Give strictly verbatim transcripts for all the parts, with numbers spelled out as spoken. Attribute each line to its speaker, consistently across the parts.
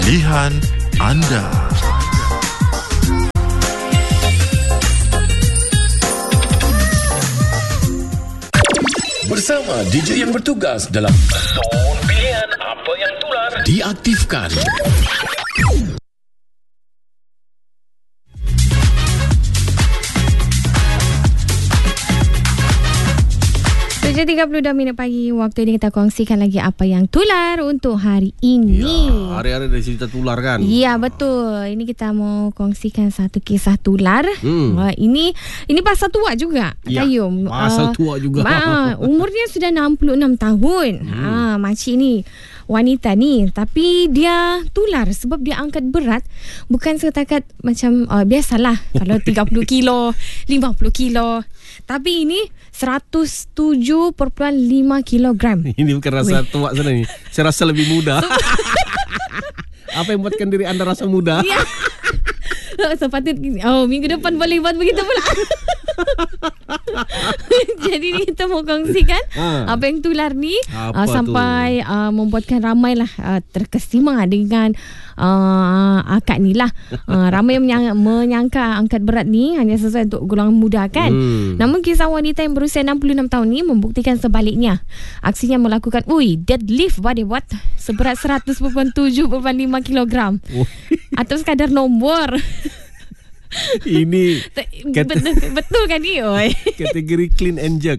Speaker 1: Pilihan anda.
Speaker 2: Bersama D J yang bertugas dalam Zon Pilihan Apa Yang Tular diaktifkan.
Speaker 3: tujuh tiga puluh dua minit pagi. Waktu ini kita kongsikan lagi apa yang tular untuk hari ini.
Speaker 4: Ya, hari-hari ada cerita tular kan?
Speaker 3: Ya, betul. Ini kita mau kongsikan satu kisah tular. Hmm. Uh, ini ini pasal tua juga,
Speaker 4: ya,
Speaker 3: Qayyum.
Speaker 4: Pasal uh, tua juga.
Speaker 3: Ma, umurnya sudah enam puluh enam tahun. Hmm. Ha, makcik ni, wanita ni, tapi dia tular sebab dia angkat berat bukan setakat macam uh, biasalah kalau tiga puluh kilo, lima puluh kilo. Tapi ini seratus tujuh perpuluhan lima kilogram.
Speaker 4: Ini bukan rasa Weh. tua sana ni. Saya rasa lebih muda. Apa yang buatkan diri anda rasa muda?
Speaker 3: Ya. Sepatutnya oh, minggu depan boleh buat begitu pula. Jadi ni kita mau kongsikan ha. apa yang tular ni uh, sampai uh, membuatkan ramailah uh, terkesima dengan uh, akad ni lah. Uh, ramai menyang- menyangka angkat berat ni hanya sesuai untuk golongan muda kan. Hmm. Namun kisah wanita yang berusia enam puluh enam tahun ni membuktikan sebaliknya. Aksinya melakukan ui deadlift what dia buat seberat seratus tujuh perpuluhan lima kilogram. Oh. Atau sekadar nombor.
Speaker 4: Ini
Speaker 3: kata, betul, betul kan ni oi?
Speaker 4: Kategori clean and jerk.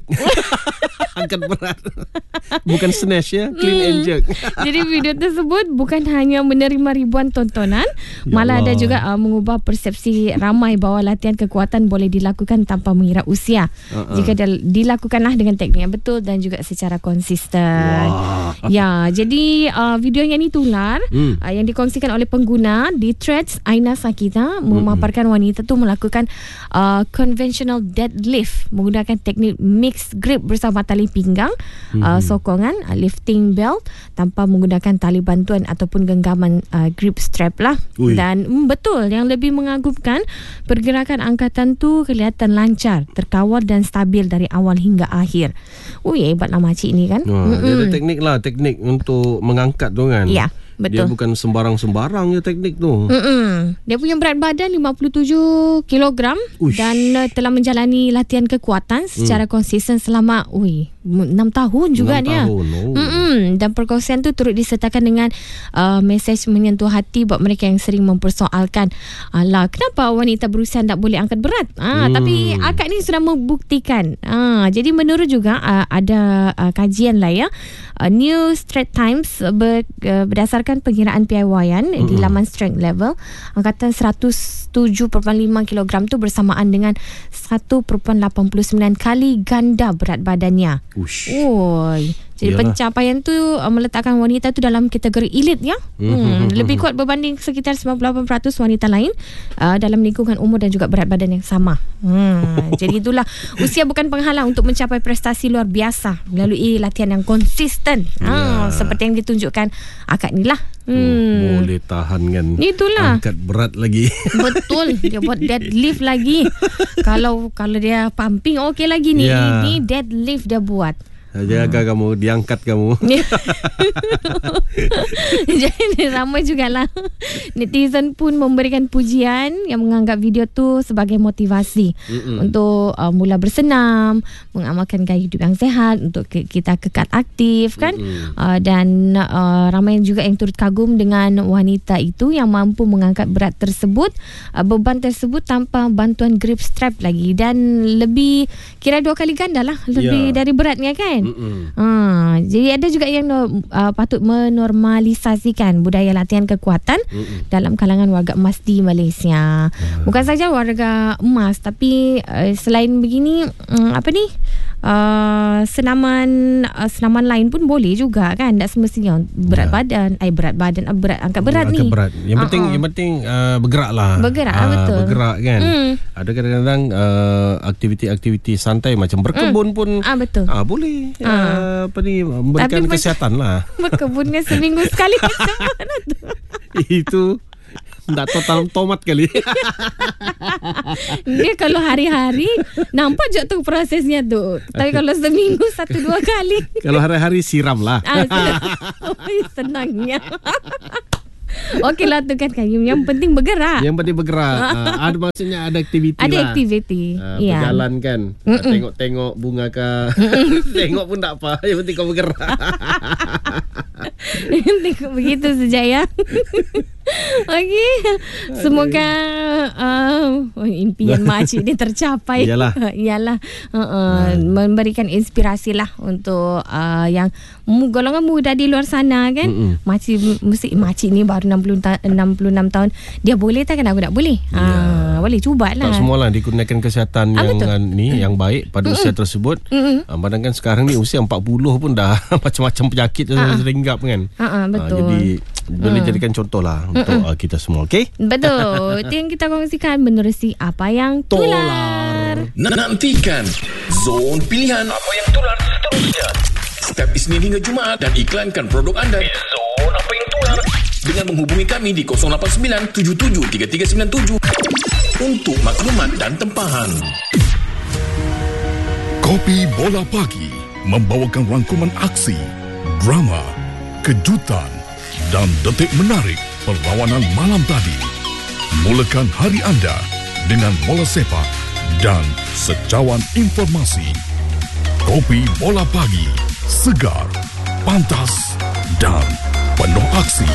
Speaker 4: Angkat berat. Bukan snatch ya, clean hmm. and jerk.
Speaker 3: Jadi video tersebut bukan hanya menerima ribuan tontonan, ya malah Allah. ada juga uh, mengubah persepsi ramai bahawa latihan kekuatan boleh dilakukan tanpa mengira usia. Uh-uh. Jika dilakukanlah dengan teknik yang betul dan juga secara konsisten. Wow. Ya, jadi uh, videonya ni tular hmm. uh, yang dikongsikan oleh pengguna di threads Aina Sakita hmm. memaparkan wanita tu melakukan uh, conventional deadlift menggunakan teknik mixed grip bersama tali pinggang, hmm. uh, sokongan, uh, lifting belt tanpa menggunakan tali bantuan ataupun genggaman uh, grip strap lah. Ui. Dan mm, betul, yang lebih mengagumkan, pergerakan angkatan tu kelihatan lancar, terkawal dan stabil dari awal hingga akhir. Ui, hebatlah makcik ni kan.
Speaker 4: Wah, dia ada teknik lah, teknik untuk mengangkat tu kan.
Speaker 3: Ya. Betul.
Speaker 4: Dia bukan sembarang-sembarang je teknik tu.
Speaker 3: Mm-mm. Dia punya berat badan lima puluh tujuh kilogram Uish. Dan uh, telah menjalani latihan kekuatan secara mm. konsisten selama ui, enam tahun juga enam dia. Tahun. Oh. Dan perkongsian tu turut disertakan dengan uh, mesej menyentuh hati buat mereka yang sering mempersoalkan, alah, kenapa wanita berusia tak boleh angkat berat? Ah, mm. Tapi akad ni sudah membuktikan. Ah, jadi menurut juga uh, ada uh, kajian lah ya. Uh, New Straits Times ber, uh, berdasarkan pengiraan piawaian mm-hmm. di laman strength level, angkatan seratus tujuh perpuluhan lima kilogram tu bersamaan dengan satu perpuluhan lapan puluh sembilan kali ganda berat badannya. Ush. Oi. Jadi Yalah. pencapaian tu uh, meletakkan wanita tu dalam kategori elit ya. Hmm, lebih kuat berbanding sekitar sembilan puluh lapan peratus wanita lain uh, dalam lingkungan umur dan juga berat badan yang sama. Hmm, jadi itulah, usia bukan penghalang untuk mencapai prestasi luar biasa melalui latihan yang konsisten. Ya. Ha, seperti yang ditunjukkan akad ni lah.
Speaker 4: Hmm. Boleh tahan kan.
Speaker 3: Itulah.
Speaker 4: Angkat berat lagi.
Speaker 3: Betul. Dia buat deadlift lagi. Kalau kalau dia pumping okey lagi ni. Ya. Ini deadlift dia buat.
Speaker 4: Jaga hmm. kamu, diangkat kamu.
Speaker 3: Jadi ramai jugalah netizen pun memberikan pujian yang menganggap video tu sebagai motivasi Mm-mm. untuk uh, mula bersenam, mengamalkan gaya hidup yang sehat, untuk ke- kita kekal aktif kan. uh, Dan uh, ramai juga yang turut kagum dengan wanita itu yang mampu mengangkat berat tersebut, uh, beban tersebut tanpa bantuan grip strap lagi. Dan lebih, kira dua kali ganda lah lebih yeah. dari beratnya kan. Ha, jadi ada juga yang uh, patut menormalisasikan budaya latihan kekuatan Mm-mm. dalam kalangan warga emas di Malaysia. Mm. Bukan saja warga emas, tapi uh, selain begini um, apa ni uh, senaman uh, senaman lain pun boleh juga kan. Tak semestinya berat yeah. badan, ay berat badan, uh, berat angkat berat
Speaker 4: angkat
Speaker 3: ni.
Speaker 4: Berat. Yang penting uh-uh. yang penting uh, bergerak lah.
Speaker 3: Bergerak
Speaker 4: uh,
Speaker 3: betul.
Speaker 4: Bergerak kan. Mm. Ada kadang-kadang uh, aktiviti-aktiviti santai macam berkebun mm. pun
Speaker 3: ah betul.
Speaker 4: Ah boleh. Uh. Uh, apa ni, memberikan tapi kesihatan lah.
Speaker 3: Berkebunnya seminggu sekali.
Speaker 4: Itu tak total tomat kali.
Speaker 3: Dia kalau hari-hari nampak je tu prosesnya tu. Tapi kalau seminggu satu dua kali.
Speaker 4: Kalau hari-hari siram lah.
Speaker 3: Ah, oh, senangnya. Okeylah tu kan Kayum. Yang penting bergerak.
Speaker 4: Yang penting bergerak. uh, Ada maksudnya ada aktiviti
Speaker 3: Ada
Speaker 4: lah.
Speaker 3: aktiviti.
Speaker 4: uh,
Speaker 3: Ya.
Speaker 4: Berjalan kan. uh, Tengok-tengok bunga kah. Tengok pun tak apa. Yang penting kau bergerak.
Speaker 3: Tengok begitu saja ya. Okey. Semoga uh, impian makcik ni tercapai.
Speaker 4: Iyalah.
Speaker 3: Iyalah. Uh, uh, memberikan inspirasi lah untuk uh, yang mu- golongan muda di luar sana kan.
Speaker 4: Mm-mm.
Speaker 3: Makcik mesti makcik ni baru enam puluh ta- enam puluh enam tahun. Dia boleh tak kan aku tak boleh. Ah, boleh cubalah.
Speaker 4: Tak semualah dikurniakan kesihatan
Speaker 3: Ah,
Speaker 4: yang
Speaker 3: betul.
Speaker 4: uh, ni yang baik pada usia tersebut. Uh, Padahal sekarang ni usia empat puluh pun dah macam-macam penyakit uh, seringgap kan.
Speaker 3: Ah, ah, betul.
Speaker 4: Uh, jadi boleh jadikan contoh lah untuk uh, kita semua. Okey?
Speaker 3: Betul. Itu yang kita kongsikan menerusi apa yang tular.
Speaker 2: Nantikan Zon Pilihan Apa Yang Tular seterusnya setiap Isnin hingga Jumaat dan iklankan produk anda di Zon Apa Yang Tular dengan menghubungi kami di kosong lapan sembilan tujuh tujuh tiga tiga sembilan tujuh untuk maklumat dan tempahan.
Speaker 5: Kopi Bola Pagi membawakan rangkuman aksi, drama, kejutan dan detik menarik perlawanan malam tadi. Mulakan hari anda dengan bola sepak dan secawan informasi. Kopi Bola Pagi, segar, pantas dan penuh aksi.